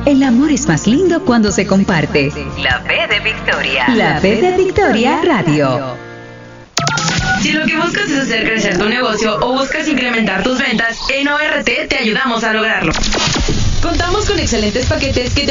El amor es más lindo cuando se comparte. La P de Victoria. La P de Victoria Radio. Si lo que buscas es hacer crecer tu negocio o buscas incrementar tus ventas, en ORT te ayudamos a lograrlo. Contamos con excelentes paquetes que te